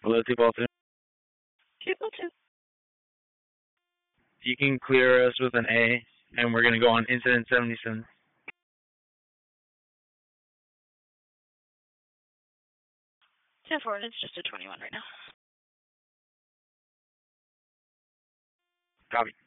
Hello, 2 202. You can clear us with an A, and we're going to go on incident 77. 10-4, it's just a 21 right now. Copy.